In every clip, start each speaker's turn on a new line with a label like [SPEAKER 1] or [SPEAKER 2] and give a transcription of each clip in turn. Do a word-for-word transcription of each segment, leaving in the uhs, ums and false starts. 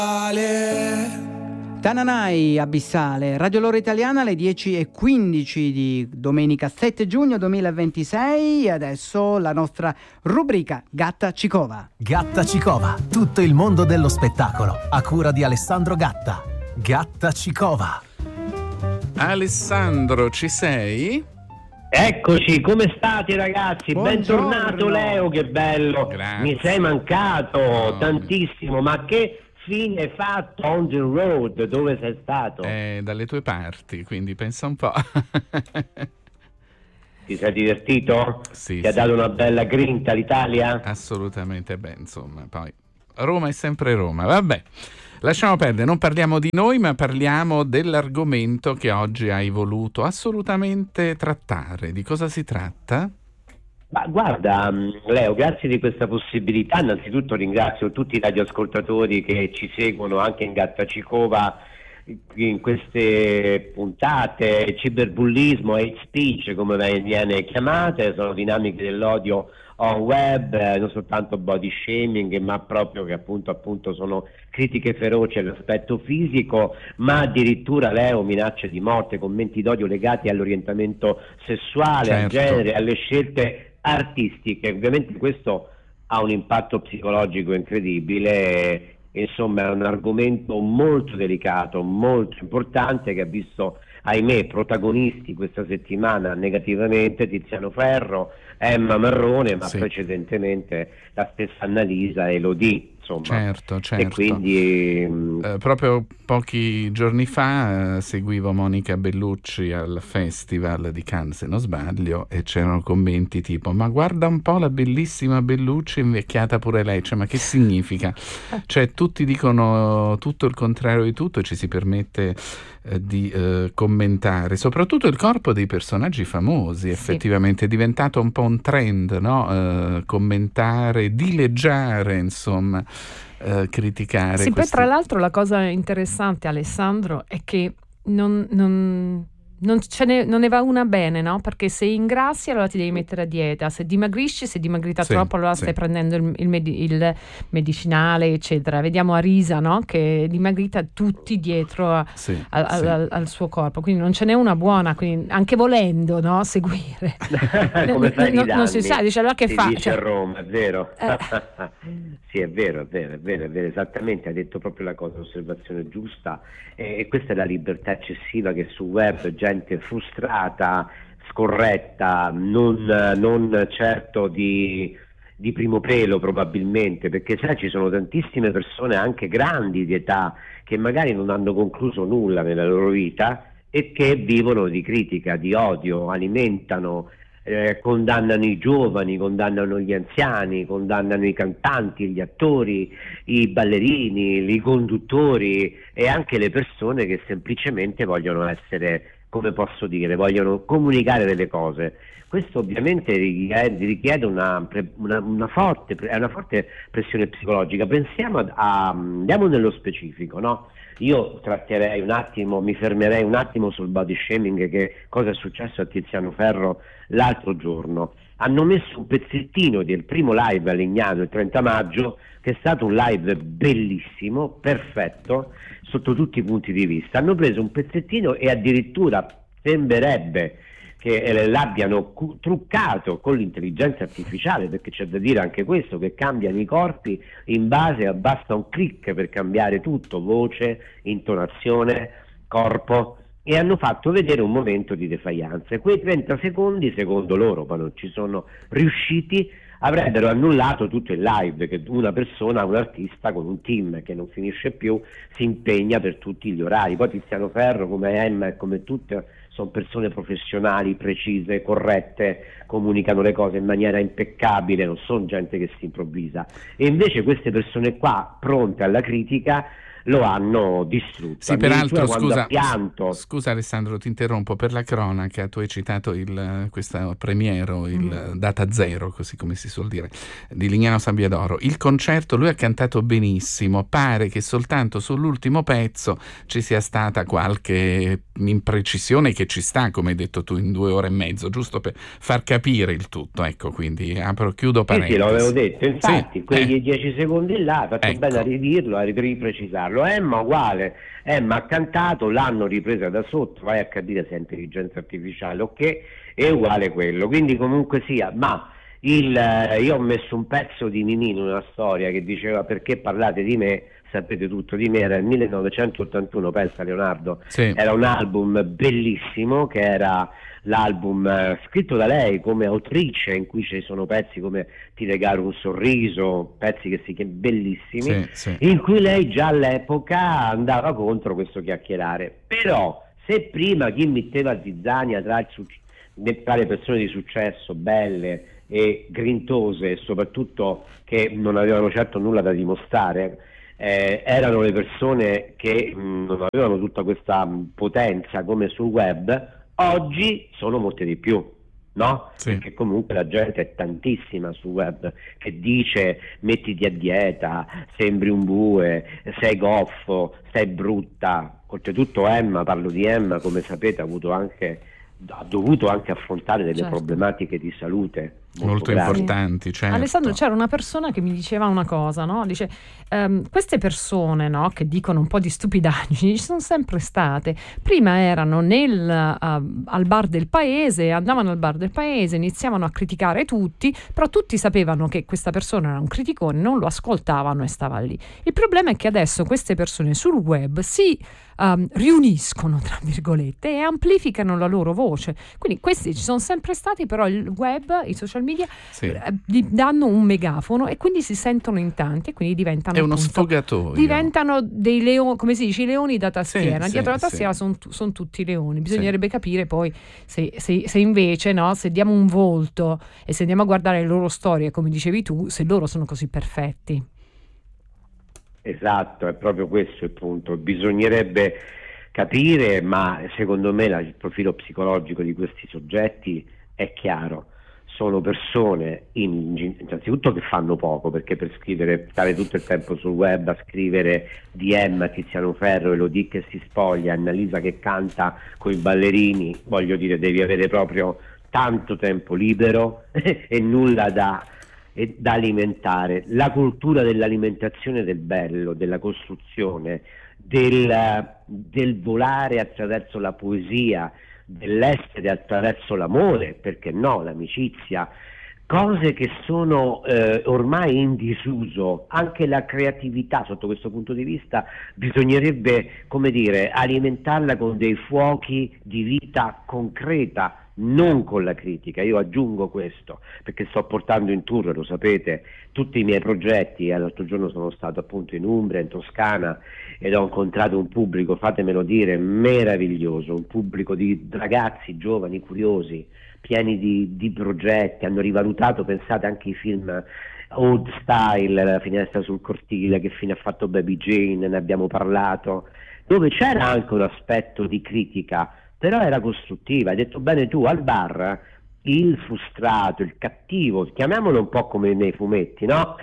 [SPEAKER 1] Tananai Abissale, Radio Loro Italiana, alle dieci e quindici di domenica sette giugno duemilaventisei. E adesso la nostra rubrica Gatta Cicova.
[SPEAKER 2] Gatta Cicova, tutto il mondo dello spettacolo, a cura di Alessandro Gatta. Gatta Cicova.
[SPEAKER 3] Alessandro, ci sei?
[SPEAKER 4] Eccoci, come state ragazzi?
[SPEAKER 1] Buongiorno.
[SPEAKER 4] Bentornato Leo, che bello.
[SPEAKER 3] Grazie.
[SPEAKER 4] Mi sei mancato
[SPEAKER 3] No.
[SPEAKER 4] tantissimo, ma che fine hai fatto on the road? Dove sei stato?
[SPEAKER 3] Eh, dalle tue parti, quindi pensa un po'.
[SPEAKER 4] Ti sei divertito?
[SPEAKER 3] Sì,
[SPEAKER 4] Ti ha
[SPEAKER 3] sì.
[SPEAKER 4] dato una bella grinta l'Italia?
[SPEAKER 3] Assolutamente, beh, insomma, poi Roma è sempre Roma, vabbè. Lasciamo perdere, non parliamo di noi, ma parliamo dell'argomento che oggi hai voluto assolutamente trattare. Di cosa si tratta?
[SPEAKER 4] Ma guarda, Leo, grazie di questa possibilità. Innanzitutto ringrazio tutti i radioascoltatori che ci seguono anche in Gatta Cicova in queste puntate. Cyberbullismo, hate speech, come viene chiamate, sono dinamiche dell'odio on web, eh, non soltanto body shaming, ma proprio che appunto appunto sono critiche feroci all'aspetto fisico, ma addirittura, Leo, minacce di morte, commenti d'odio legati all'orientamento sessuale, al
[SPEAKER 3] Certo.
[SPEAKER 4] genere, alle scelte artistiche. Ovviamente questo ha un impatto psicologico incredibile. Insomma, è un argomento molto delicato, molto importante, che ha visto, ahimè, protagonisti questa settimana negativamente Tiziano Ferro, Emma Marrone, ma
[SPEAKER 3] Sì.
[SPEAKER 4] precedentemente la stessa Annalisa e Elodie, insomma.
[SPEAKER 3] Certo, certo.
[SPEAKER 4] E quindi mh,
[SPEAKER 3] Eh, proprio pochi giorni fa eh, seguivo Monica Bellucci al Festival di Cannes, se non sbaglio, e c'erano commenti tipo: ma guarda un po' la bellissima Bellucci invecchiata pure lei, cioè ma che significa? Cioè tutti dicono tutto il contrario di tutto e ci si permette eh, di eh, commentare, soprattutto il corpo dei personaggi famosi.
[SPEAKER 5] Sì.
[SPEAKER 3] Effettivamente è diventato un po' un trend, no? Eh, commentare, dileggiare, insomma, eh, criticare.
[SPEAKER 5] Sì, poi
[SPEAKER 3] questi-
[SPEAKER 5] tra l'altro la cosa interessante, Alessandro, è che non, non, non, ce ne, non ne va una bene, no? Perché se ingrassi allora ti devi mettere a dieta, se dimagrisci, se dimagrita
[SPEAKER 3] Sì,
[SPEAKER 5] troppo allora
[SPEAKER 3] sì.
[SPEAKER 5] stai prendendo il, il medi- il medicinale, eccetera. Vediamo Arisa, no? Che è dimagrita tutti dietro a-
[SPEAKER 3] Sì,
[SPEAKER 5] al,
[SPEAKER 3] sì.
[SPEAKER 5] al- al suo corpo, quindi non ce n'è una buona, quindi anche volendo, no? Seguire.
[SPEAKER 4] come fai
[SPEAKER 5] non,
[SPEAKER 4] i
[SPEAKER 5] non si
[SPEAKER 4] danni,
[SPEAKER 5] sa, dice allora che
[SPEAKER 4] si
[SPEAKER 5] fa?
[SPEAKER 4] dice
[SPEAKER 5] Cioè,
[SPEAKER 4] a Roma, è vero?
[SPEAKER 5] Eh.
[SPEAKER 4] Sì, è vero, è vero, è vero, è vero, esattamente, hai detto proprio la cosa, l'osservazione giusta, e, e questa è la libertà eccessiva che sul web gente frustrata, scorretta, non, non certo di, di primo pelo probabilmente, perché sai, ci sono tantissime persone anche grandi di età che magari non hanno concluso nulla nella loro vita e che vivono di critica, di odio, alimentano, eh, condannano i giovani, condannano gli anziani, condannano i cantanti, gli attori, i ballerini, i conduttori e anche le persone che semplicemente vogliono essere, come posso dire, vogliono comunicare delle cose. Questo ovviamente richiede, richiede una, pre- una, una, forte, è una forte pressione psicologica. Pensiamo a, a andiamo nello specifico, no? Io tratterei un attimo, mi fermerei un attimo sul body shaming, che cosa è successo a Tiziano Ferro l'altro giorno. Hanno messo un pezzettino del primo live a Lignano il trenta maggio, che è stato un live bellissimo, perfetto, sotto tutti i punti di vista. Hanno preso un pezzettino e addirittura sembrerebbe che l'abbiano cu- truccato con l'intelligenza artificiale, perché c'è da dire anche questo, che cambiano i corpi in base a, basta un click per cambiare tutto, voce, intonazione, corpo, e hanno fatto vedere un momento di defiance. Quei trenta secondi, secondo loro, ma non ci sono riusciti, avrebbero annullato tutto il live, che una persona, un artista con un team che non finisce più, si impegna per tutti gli orari. Poi Tiziano Ferro, come Emma e come tutte, sono persone professionali, precise, corrette, comunicano le cose in maniera impeccabile, non sono gente che si improvvisa. E invece queste persone qua, pronte alla critica, lo hanno distrutto.
[SPEAKER 3] Sì, peraltro,
[SPEAKER 4] quando
[SPEAKER 3] scusa,
[SPEAKER 4] ha pianto.
[SPEAKER 3] scusa Alessandro, ti interrompo, per la cronaca, tu hai citato il, questa premiero, il
[SPEAKER 5] Mm.
[SPEAKER 3] data zero, così come si suol dire, di Lignano Sabbiadoro. Il concerto, lui ha cantato benissimo, pare che soltanto sull'ultimo pezzo ci sia stata qualche imprecisione, che ci sta, come hai detto tu, in due ore e mezzo, giusto per far capire il tutto, ecco, quindi apro, chiudo
[SPEAKER 4] Sì,
[SPEAKER 3] parentesi.
[SPEAKER 4] sì, lo avevo detto, infatti,
[SPEAKER 3] Sì,
[SPEAKER 4] quegli
[SPEAKER 3] eh.
[SPEAKER 4] dieci secondi là, ha fatto
[SPEAKER 3] Ecco.
[SPEAKER 4] bene a ridirlo, a riprecisarlo. farlo. Emma uguale, Emma ha cantato, l'hanno ripresa da sotto, vai a capire se è intelligenza artificiale o che, è uguale quello, quindi comunque sia, ma il, io ho messo un pezzo di Mimì in una storia che diceva perché parlate di me, sapete tutto di me, era il millenovecentottantuno, pensa Leonardo,
[SPEAKER 3] Sì.
[SPEAKER 4] era un album bellissimo che era l'album eh, scritto da lei come autrice, in cui ci sono pezzi come Ti regalo un sorriso, pezzi che si chiamano bellissimi,
[SPEAKER 3] Sì, sì.
[SPEAKER 4] in cui lei già all'epoca andava contro questo chiacchierare. Però se prima chi metteva zizzania tra, il suc- tra le persone di successo, belle e grintose, e soprattutto che non avevano certo nulla da dimostrare, eh, erano le persone che mh, non avevano tutta questa mh, potenza come sul web, oggi sono molte di più, no?
[SPEAKER 3] Sì.
[SPEAKER 4] Perché comunque la gente è tantissima sul web che dice mettiti a dieta, sembri un bue, sei goffo, sei brutta. Oltretutto Emma, parlo di Emma, come sapete ha avuto anche ha dovuto anche affrontare delle
[SPEAKER 5] Certo.
[SPEAKER 4] problematiche di salute molto,
[SPEAKER 3] Molto
[SPEAKER 4] gravi.
[SPEAKER 3] importanti, certo.
[SPEAKER 5] Alessandro, c'era una persona che mi diceva una cosa, no? Dice, ehm, queste persone, no, che dicono un po' di stupidaggini, ci sono sempre state. Prima erano nel, uh, al bar del paese, andavano al bar del paese, iniziavano a criticare tutti, però tutti sapevano che questa persona era un criticone, non lo ascoltavano e stava lì. Il problema è che adesso queste persone sul web si um, riuniscono, tra virgolette, e amplificano la loro voce. Quindi questi ci sono sempre stati, però il web, i social media
[SPEAKER 3] Sì.
[SPEAKER 5] eh, gli danno un megafono e quindi si sentono in tanti e quindi diventano
[SPEAKER 3] È uno
[SPEAKER 5] appunto,
[SPEAKER 3] sfogatoio.
[SPEAKER 5] diventano dei leoni, come si dice, i leoni da tastiera.
[SPEAKER 3] Sì,
[SPEAKER 5] Dietro
[SPEAKER 3] sì,
[SPEAKER 5] la tastiera
[SPEAKER 3] sì.
[SPEAKER 5] sono son tutti leoni. Bisognerebbe capire poi se, se, se invece, no, se diamo un volto e se andiamo a guardare le loro storie, come dicevi tu, se loro sono così perfetti.
[SPEAKER 4] Esatto, è proprio questo il punto. Bisognerebbe capire, ma secondo me la- il profilo psicologico di questi soggetti è chiaro. Sono persone in- innanzitutto che fanno poco, perché per scrivere, stare tutto il tempo sul web a scrivere di Emma, Tiziano Ferro, Elodie che si spoglia, Annalisa che canta con i ballerini, voglio dire, devi avere proprio tanto tempo libero e nulla da, e da alimentare. La cultura dell'alimentazione del bello, della costruzione, del, del volare attraverso la poesia, dell'essere attraverso l'amore, perché no, l'amicizia, cose che sono eh, ormai in disuso. Anche la creatività sotto questo punto di vista bisognerebbe, come dire, alimentarla con dei fuochi di vita concreta, non con la critica. Io aggiungo questo perché sto portando in tour, lo sapete, tutti i miei progetti. L'altro giorno sono stato appunto in Umbria, in Toscana, ed ho incontrato un pubblico, fatemelo dire, meraviglioso, un pubblico di ragazzi giovani, curiosi, pieni di, di progetti. Hanno rivalutato, pensate, anche i film old style, La finestra sul cortile, che fine ha fatto Baby Jane, ne abbiamo parlato, dove c'era anche un aspetto di critica, però era costruttiva. Hai detto bene tu, al bar il frustrato, il cattivo, chiamiamolo un po' come nei fumetti, no?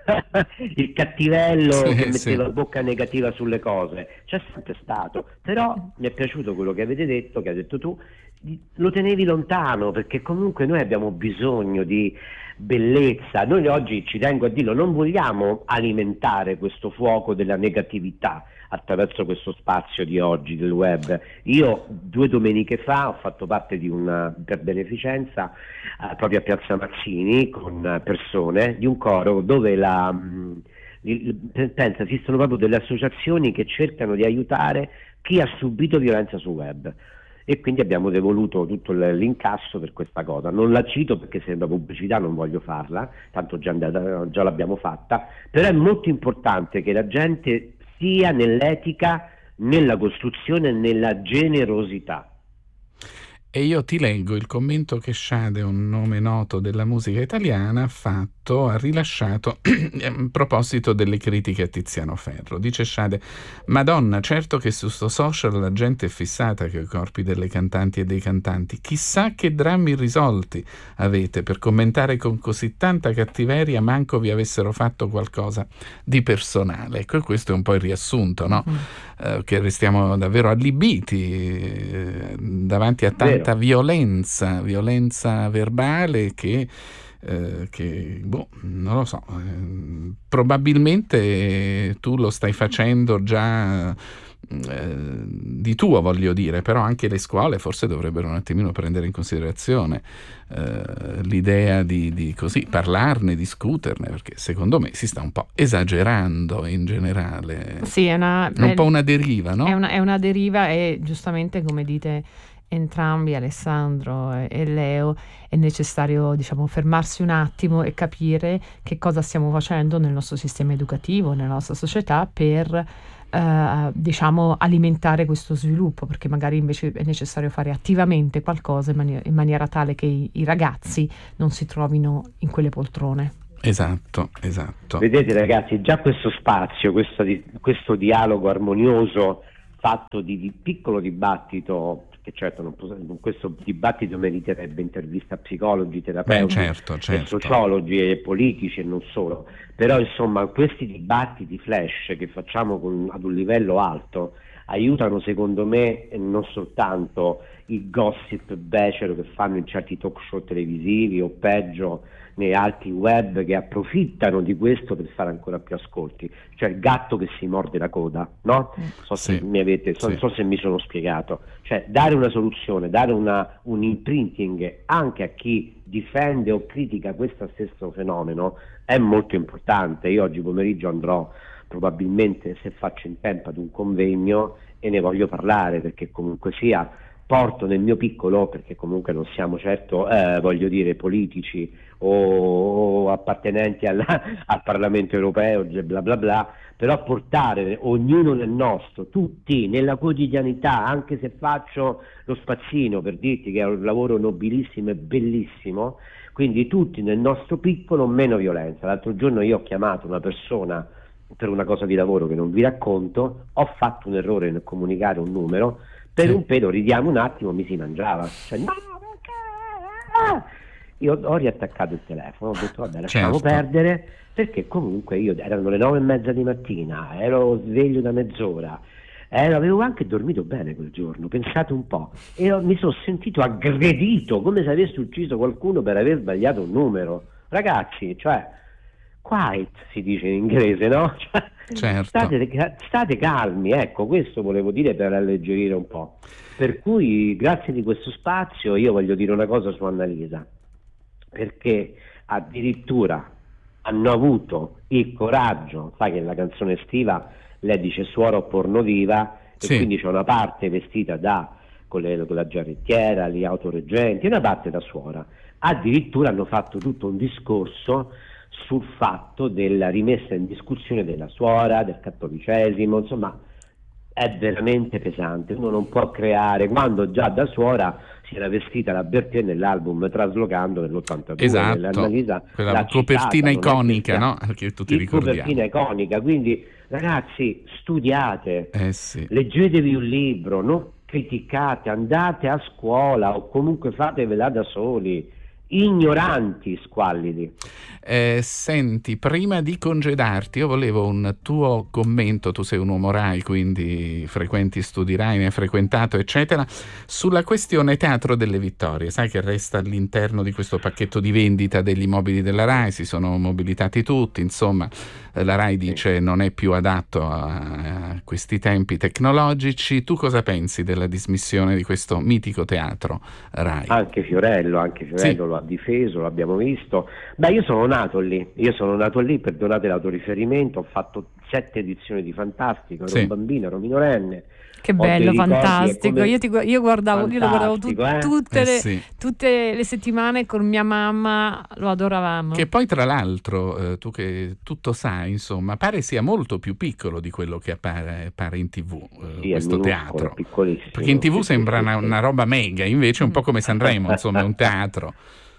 [SPEAKER 4] Il cattivello
[SPEAKER 3] Sì,
[SPEAKER 4] che
[SPEAKER 3] sì.
[SPEAKER 4] metteva bocca negativa sulle cose, c'è sempre stato. Però mi è piaciuto quello che avete detto, che hai detto tu, di- lo tenevi lontano, perché comunque noi abbiamo bisogno di bellezza. Noi oggi, ci tengo a dirlo, non vogliamo alimentare questo fuoco della negatività attraverso questo spazio di oggi del web. Io due domeniche fa ho fatto parte di una per beneficenza eh, proprio a Piazza Mazzini con eh, persone di un coro dove la mh, il- pensa, esistono proprio delle associazioni che cercano di aiutare chi ha subito violenza sul web, e quindi abbiamo devoluto tutto l- l'incasso per questa cosa. Non la cito perché sembra pubblicità, non voglio farla, tanto già, andata- già l'abbiamo fatta, però è molto importante che la gente sia nell'etica, nella costruzione e nella generosità.
[SPEAKER 3] E io ti leggo il commento che Sade, un nome noto della musica italiana, ha fatto, ha rilasciato a proposito delle critiche a Tiziano Ferro. Dice Sade: Madonna, certo che su sto social la gente è fissata con i corpi delle cantanti e dei cantanti. Chissà che drammi irrisolti avete per commentare con così tanta cattiveria, manco vi avessero fatto qualcosa di personale. Ecco, questo è un po' il riassunto, no?
[SPEAKER 5] Mm.
[SPEAKER 3] Eh, che restiamo davvero allibiti eh, davanti a tanta
[SPEAKER 4] Vero.
[SPEAKER 3] violenza, violenza verbale che eh, che, boh, non lo so, eh, probabilmente tu lo stai facendo già eh, di tuo, voglio dire, però anche le scuole forse dovrebbero un attimino prendere in considerazione eh, l'idea di, di così parlarne, discuterne, perché secondo me si sta un po' esagerando in generale.
[SPEAKER 5] Sì, è una,
[SPEAKER 3] È un po' una deriva, no?
[SPEAKER 5] È una, è una deriva e giustamente, come dite entrambi, Alessandro e, e Leo, è necessario, diciamo, fermarsi un attimo e capire che cosa stiamo facendo nel nostro sistema educativo, nella nostra società per eh, diciamo alimentare questo sviluppo, perché magari invece è necessario fare attivamente qualcosa in, mani- in maniera tale che i, i ragazzi non si trovino in quelle poltrone.
[SPEAKER 3] Esatto, esatto.
[SPEAKER 4] Vedete ragazzi, già questo spazio, questo, di, questo dialogo armonioso fatto di, di piccolo dibattito, che certo non può, questo dibattito meriterebbe intervista a psicologi, terapeuti,
[SPEAKER 3] Beh, certo, certo.
[SPEAKER 4] e sociologi e politici e non solo, però insomma questi dibattiti flash che facciamo con, ad un livello alto aiutano secondo me non soltanto il gossip becero che fanno in certi talk show televisivi o peggio nei altri web che approfittano di questo per fare ancora più ascolti, cioè il gatto che si morde la coda, no? So se
[SPEAKER 3] Sì,
[SPEAKER 4] mi avete, so,
[SPEAKER 3] sì.
[SPEAKER 4] so se mi sono spiegato, cioè dare una soluzione, dare una, un imprinting anche a chi difende o critica questo stesso fenomeno è molto importante. Io oggi pomeriggio andrò probabilmente, se faccio in tempo, ad un convegno e ne voglio parlare, perché comunque sia porto nel mio piccolo, perché comunque non siamo certo, eh, voglio dire, politici o, o appartenenti alla, al Parlamento europeo, bla bla bla, però portare ognuno nel nostro, tutti nella quotidianità, anche se faccio lo spazzino, per dirti che è un lavoro nobilissimo e bellissimo, quindi tutti nel nostro piccolo, meno violenza. L'altro giorno io ho chiamato una persona per una cosa di lavoro che non vi racconto, ho fatto un errore nel comunicare un numero, per
[SPEAKER 3] Sì.
[SPEAKER 4] un pelo, ridiamo un attimo, mi si mangiava, cioè, no, perché? Io ho riattaccato il telefono, ho detto vabbè lasciamo
[SPEAKER 3] Certo.
[SPEAKER 4] perdere, perché comunque io erano le nove e mezza di mattina, ero sveglio da mezz'ora, eh, avevo anche dormito bene quel giorno, pensate un po', e ho- mi sono sentito aggredito come se avessi ucciso qualcuno per aver sbagliato un numero. Ragazzi, cioè quiet si dice in inglese, no? Cioè,
[SPEAKER 3] Certo.
[SPEAKER 4] state, state calmi, ecco, questo volevo dire per alleggerire un po'. Per cui grazie di questo spazio io voglio dire una cosa su Annalisa, perché addirittura hanno avuto il coraggio, sai che nella canzone estiva lei dice suora o porno viva,
[SPEAKER 3] Sì.
[SPEAKER 4] e quindi c'è una parte vestita da con, le, con la giarrettiera, gli autoreggenti, e una parte da suora. Addirittura hanno fatto tutto un discorso sul fatto della rimessa in discussione della suora, del cattolicesimo, insomma è veramente pesante. Uno non può creare, quando già da suora si era vestita la Bertè nell'album Traslocando nell'ottantadue,
[SPEAKER 3] Esatto,
[SPEAKER 4] Annalisa
[SPEAKER 3] quella
[SPEAKER 4] l'ha
[SPEAKER 3] copertina
[SPEAKER 4] citata, non è che
[SPEAKER 3] iconica,
[SPEAKER 4] sia-
[SPEAKER 3] no? Che tutti
[SPEAKER 4] il
[SPEAKER 3] ricordiamo.
[SPEAKER 4] copertina iconica, quindi ragazzi studiate,
[SPEAKER 3] Eh sì.
[SPEAKER 4] leggetevi un libro, non criticate, andate a scuola o comunque fatevela da soli, ignoranti, squallidi.
[SPEAKER 3] Eh, senti, prima di congedarti, io volevo un tuo commento, tu sei un uomo Rai, quindi frequenti studi Rai, ne hai frequentato, eccetera, sulla questione Teatro delle Vittorie. Sai che resta all'interno di questo pacchetto di vendita degli immobili della Rai, si sono mobilitati tutti, insomma, eh, la Rai dice non è più adatto a, a questi tempi tecnologici. Tu cosa pensi della dismissione di questo mitico teatro Rai?
[SPEAKER 4] Anche Fiorello, anche Fiorello
[SPEAKER 3] Sì.
[SPEAKER 4] lo ha difeso, l'abbiamo visto. Beh, io sono nato lì, io sono nato lì, perdonate l'autoriferimento, ho fatto sette edizioni di Fantastico, ero
[SPEAKER 3] Sì.
[SPEAKER 4] un bambino, ero minorenne.
[SPEAKER 5] Che
[SPEAKER 4] Ho dei
[SPEAKER 5] bello,
[SPEAKER 4] ricordi, è
[SPEAKER 5] fantastico.
[SPEAKER 4] come-
[SPEAKER 5] Io, ti gu- io guardavo, io lo guardavo tu-
[SPEAKER 4] Fantastico, eh?
[SPEAKER 5] tutte,
[SPEAKER 3] Eh
[SPEAKER 5] le,
[SPEAKER 3] sì.
[SPEAKER 5] tutte le settimane con mia mamma, lo adoravamo.
[SPEAKER 3] Che poi tra l'altro, eh, tu che tutto sai, insomma, pare sia molto più piccolo di quello che appare, appare in tivù, eh,
[SPEAKER 4] Sì, è
[SPEAKER 3] questo
[SPEAKER 4] minuscolo,
[SPEAKER 3] teatro.
[SPEAKER 4] è piccolissimo.
[SPEAKER 3] Perché in tivù
[SPEAKER 4] Sì, sì,
[SPEAKER 3] sembra
[SPEAKER 4] sì,
[SPEAKER 3] una,
[SPEAKER 4] sì.
[SPEAKER 3] una roba mega, invece è un po' come Sanremo, insomma, è un teatro.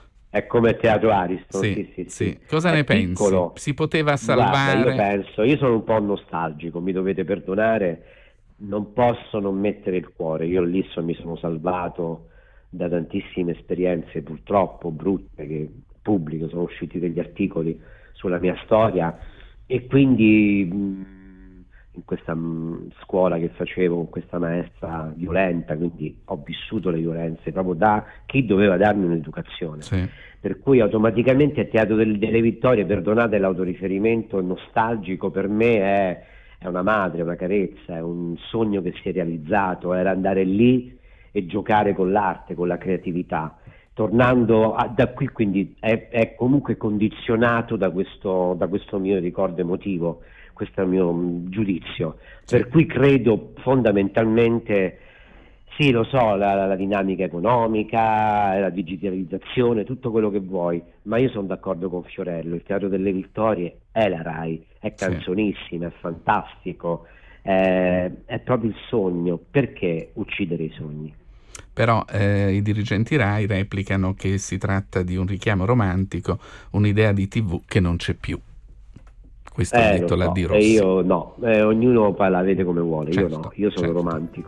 [SPEAKER 4] È come il Teatro Ariston,
[SPEAKER 3] Sì,
[SPEAKER 4] sì, sì,
[SPEAKER 3] sì.
[SPEAKER 4] sì.
[SPEAKER 3] Cosa
[SPEAKER 4] È
[SPEAKER 3] ne pensi?
[SPEAKER 4] piccolo.
[SPEAKER 3] Si poteva
[SPEAKER 4] Guarda,
[SPEAKER 3] salvare?
[SPEAKER 4] io penso, io sono un po' nostalgico, mi dovete perdonare, non posso non mettere il cuore. Io lì so- mi sono salvato da tantissime esperienze purtroppo brutte che pubbliche, sono usciti degli articoli sulla mia storia e quindi mh, in questa mh, scuola che facevo con questa maestra violenta, quindi ho vissuto le violenze proprio da chi doveva darmi un'educazione.
[SPEAKER 3] Sì.
[SPEAKER 4] Per cui automaticamente il Teatro del, delle Vittorie, perdonate l'autoriferimento nostalgico, per me è, è una madre, una carezza, è un sogno che si è realizzato, era andare lì e giocare con l'arte, con la creatività. Tornando a, da qui, quindi è, è comunque condizionato da questo, da questo mio ricordo emotivo, questo è il mio mh, giudizio,
[SPEAKER 3] Sì.
[SPEAKER 4] per cui credo fondamentalmente, sì lo so, la, la dinamica economica, la digitalizzazione, tutto quello che vuoi, ma io sono d'accordo con Fiorello, il Teatro delle Vittorie è la Rai, è canzonissima, è fantastico, è, è proprio il sogno. Perché uccidere i sogni?
[SPEAKER 3] Però eh, i dirigenti Rai replicano che si tratta di un richiamo romantico, un'idea di tivù che non c'è più. Questo ha
[SPEAKER 4] Eh,
[SPEAKER 3] detto
[SPEAKER 4] lo
[SPEAKER 3] la
[SPEAKER 4] so,
[SPEAKER 3] Di
[SPEAKER 4] e
[SPEAKER 3] Rossi.
[SPEAKER 4] io no, eh, ognuno poi la vede come vuole, io
[SPEAKER 3] Certo,
[SPEAKER 4] no, io sono
[SPEAKER 3] certo.
[SPEAKER 4] romantico.